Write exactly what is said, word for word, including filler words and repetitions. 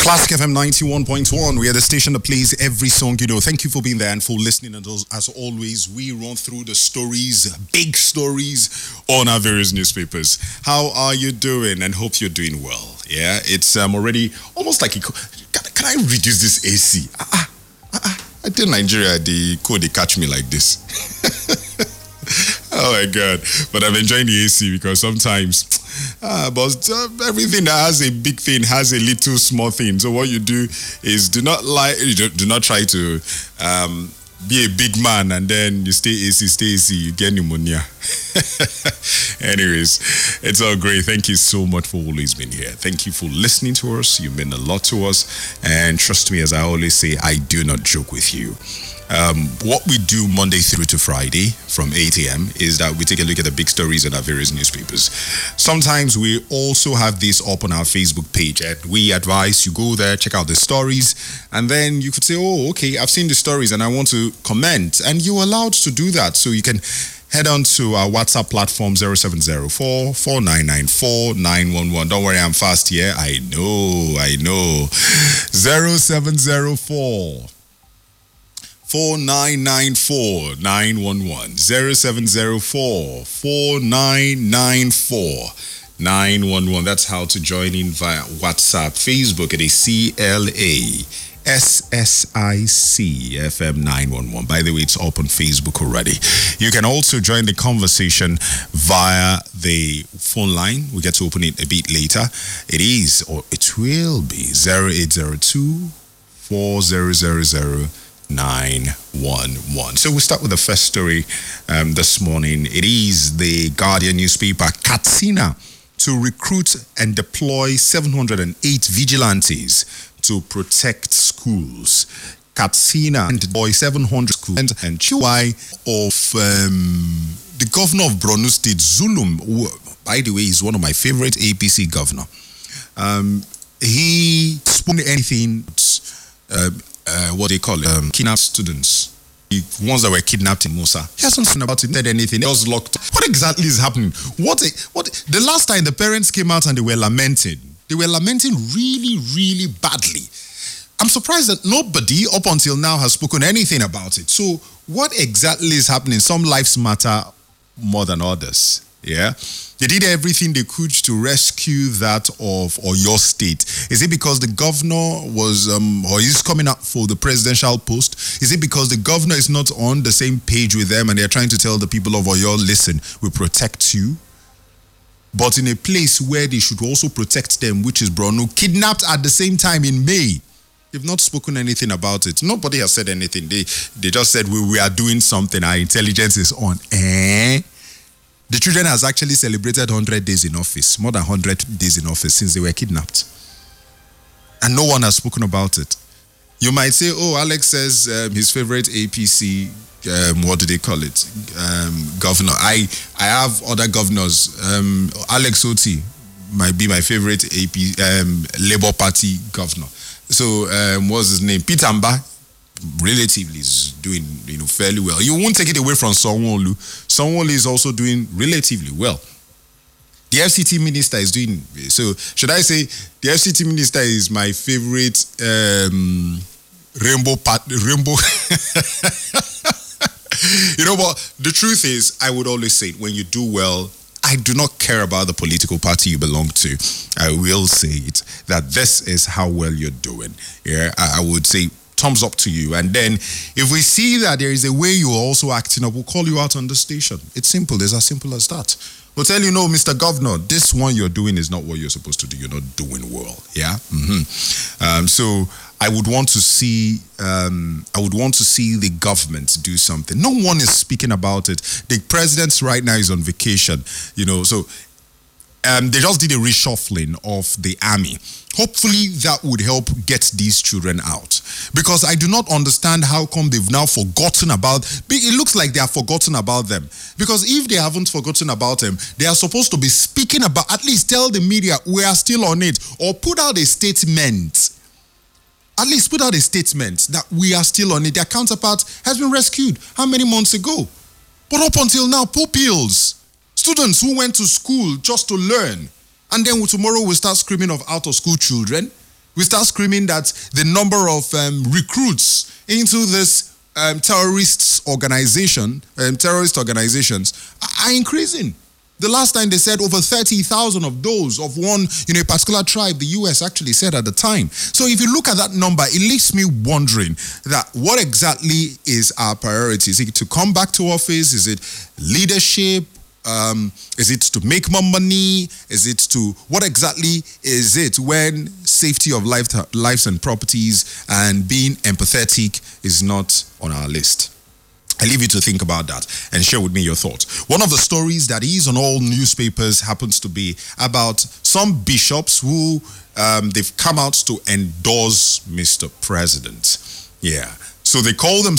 Classic F M ninety-one point one. We are the station that plays every song you know. Thank you for being there and for listening. And as always, we run through the stories, big stories on our various newspapers. How are you doing? And hope you're doing well. Yeah, it's um, already almost like, a, can, can I reduce this A C? Ah, ah, ah, ah. I tell Nigeria, the code, they catch me like this. Oh my God. But I'm enjoying the A C because sometimes, uh, but uh, everything that has a big thing has a little small thing. So what you do is do not like, do, do not try to um, be a big man and then you stay A C, stay A C, you get pneumonia. Anyways, it's all great. Thank you so much for always being here. Thank you for listening to us. You mean a lot to us. And trust me, as I always say, I do not joke with you. Um, what we do Monday through to Friday from eight a.m. is that we take a look at the big stories in our various newspapers. Sometimes we also have this up on our Facebook page, and we advise you go there, check out the stories, and then you could say, oh, okay, I've seen the stories and I want to comment, and you're allowed to do that. So you can head on to our WhatsApp platform zero seven zero four, four nine nine four, nine one one. Don't worry, I'm fast here. I know, I know. zero seven zero four four nine nine four, nine one one. zero seven zero four, four nine nine four, nine one one. That's how to join in via WhatsApp. Facebook at a C L A S S I C F M nine one one. By the way, it's up on Facebook already. You can also join the conversation via the phone line. We get to open it a bit later. It is, or it will be, zero eight zero two, four zero zero zero, nine one one. So we start with the first story um, this morning. It is the Guardian newspaper. Katsina to recruit and deploy seven hundred eight vigilantes to protect schools. Katsina and deploy seven hundred schools and Chiwai of um, the governor of Borno State, Zulum, who, by the way, is one of my favorite A P C governor. Um, he spoke anything uh, Uh, what they call it, um, kidnapped students, the ones that were kidnapped in Musa. He hasn't spoken about it, said anything. It was locked. What exactly is happening? What? A, what? The last time the parents came out and they were lamenting, they were lamenting really, really badly. I'm surprised that nobody up until now has spoken anything about it. So, what exactly is happening? Some lives matter more than others. Yeah. They did everything they could to rescue that of Oyo State. Is it because the governor was, um, or is coming up for the presidential post? Is it because the governor is not on the same page with them and they're trying to tell the people of Oyo, listen, we protect you, but in a place where they should also protect them, which is Borno, kidnapped at the same time in May? They've not spoken anything about it. Nobody has said anything. They, they just said, we, we are doing something. Our intelligence is on. Eh? The children has actually celebrated one hundred days in office, more than one hundred days in office since they were kidnapped. And no one has spoken about it. You might say, oh, Alex says um, his favorite A P C, um, what do they call it? Um, governor. I I have other governors. Um, Alex Oti might be my favorite A P um, Labour Party governor. So um, what's his name? Peter Mba. Relatively is doing, you know, fairly well. You won't take it away from Sanwo-Olu. Sanwo-Olu is also doing relatively well. The F C T minister is doing, so should I say the F C T minister is my favorite um, rainbow part, rainbow. You know what? The truth is, I would always say, when you do well, I do not care about the political party you belong to. I will say it, that this is how well you're doing. Yeah, I, I would say, thumbs up to you. And then if we see that there is a way you're also acting up, we'll call you out on the station. It's simple. It's as simple as that. We'll tell you, no, Mister Governor, this one you're doing is not what you're supposed to do. You're not doing well. Yeah. Mm-hmm. Um, so I would want to see, um, I would want to see the government do something. No one is speaking about it. The president right now is on vacation, you know, so Um, they just did a reshuffling of the army. Hopefully that would help get these children out. Because I do not understand how come they've now forgotten about, it looks like they have forgotten about them. Because if they haven't forgotten about them, they are supposed to be speaking about, at least tell the media, we are still on it. Or put out a statement. At least put out a statement that we are still on it. Their counterpart has been rescued. How many months ago? But up until now, pupils. Students who went to school just to learn, and then tomorrow we start screaming of out-of-school children. We start screaming that the number of um, recruits into this um, terrorist organization, um, terrorist organizations, are increasing. The last time they said over thirty thousand of those of one, you know, a particular tribe, the U S actually said at the time. So if you look at that number, it leaves me wondering that what exactly is our priority? Is it to come back to office? Is it leadership? Um, is it to make more money? Is it to, what exactly is it when safety of life, lives and properties and being empathetic is not on our list? I leave you to think about that and share with me your thoughts. One of the stories that is on all newspapers happens to be about some bishops who um, they've come out to endorse Mister President. Yeah. So they call them